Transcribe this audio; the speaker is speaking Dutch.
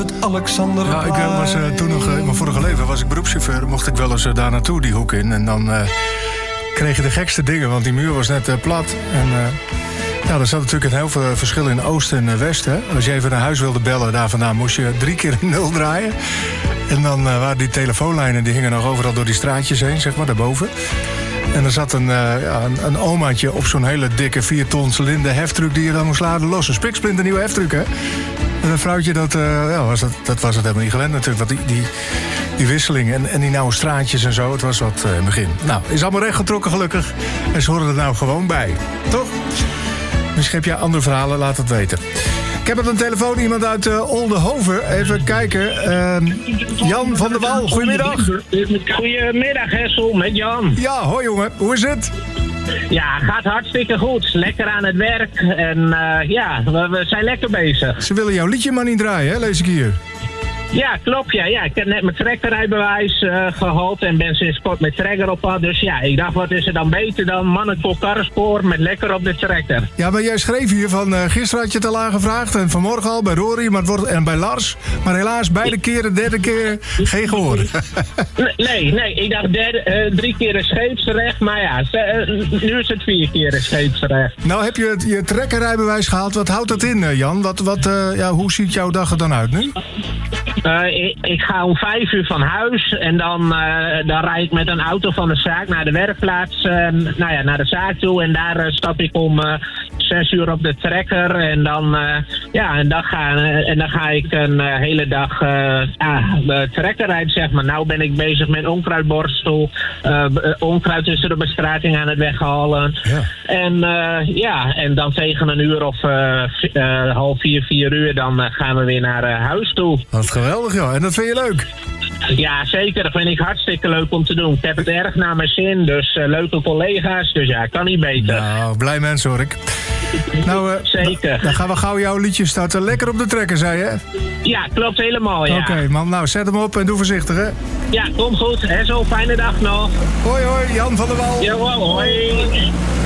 het Alexanderplein. Ja, ik was toen nog, in mijn vorige leven was ik beroepschauffeur. Mocht ik wel eens daar naartoe, die hoek in. En dan kreeg je de gekste dingen, want die muur was net plat. En ja, er zat natuurlijk een heel veel verschil in oost en west. Hè? Als je even naar huis wilde bellen daar vandaan, moest je 3 keer een 0 draaien. En dan waren die telefoonlijnen, die hingen nog overal door die straatjes heen, zeg maar, daarboven. En er zat een omaatje op zo'n hele dikke 4-ton cilinder heftruck die je dan moest laden los. Een spiksplinter nieuwe heftruck, hè? En een vrouwtje, dat was het helemaal niet gewend natuurlijk. Want die wisseling en die nauwe straatjes en zo, het was wat in het begin. Nou, is allemaal rechtgetrokken gelukkig. En ze horen er nou gewoon bij. Toch? Misschien heb jij andere verhalen, laat het weten. Ik heb op een telefoon iemand uit Oldenhoven. Even kijken. Jan van der Wal, goedemiddag. Goedemiddag, Hessel, met Jan. Ja, hoi jongen. Hoe is het? Ja, gaat hartstikke goed. Lekker aan het werk. En we zijn lekker bezig. Ze willen jouw liedje maar niet draaien, hè? Lees ik hier. Ja, klopt. Ja. Ik heb net mijn trekkerrijbewijs gehaald en ben sinds kort met trekker op pad. Dus ja, ik dacht, wat is er dan beter dan mannenkool karrenspoor met lekker op de trekker. Ja, maar jij schreef hier van gisteren had je het al aangevraagd en vanmorgen al bij Rory en bij Lars. Maar helaas, beide keren, derde keer, geen gehoor. Nee, ik dacht 3 keer een scheepsrecht, maar ja, nu is het 4 keer een scheepsrecht. Nou heb je je trekkerrijbewijs gehaald. Wat houdt dat in, Jan? Hoe ziet jouw dag er dan uit nu? Ik ga om 5 uur van huis en dan rijd ik met een auto van de zaak naar de werkplaats, naar de zaak toe. En daar stap ik om 6 uur op de trekker en dan ga ik een hele dag trekker rijden, zeg maar. Nou ben ik bezig met onkruidborstel, onkruid tussen de bestrating aan het weghalen. Ja. En dan tegen een uur of 3:30, 4 uur, dan gaan we weer naar huis toe. Wat geweldig, joh. En dat vind je leuk? Ja, zeker. Dat vind ik hartstikke leuk om te doen. Ik heb het erg naar mijn zin, dus leuke collega's. Dus ja, kan niet beter. Nou, blij mens hoor ik. Nou, zeker. Dan gaan we gauw jouw liedje starten. Lekker op de trekker, zei je? Ja, klopt helemaal, ja. Oké, man. Nou, zet hem op en doe voorzichtig, hè? Ja, komt goed. Zo, fijne dag nog. Hoi, Jan van der Wal. Ja, hoi.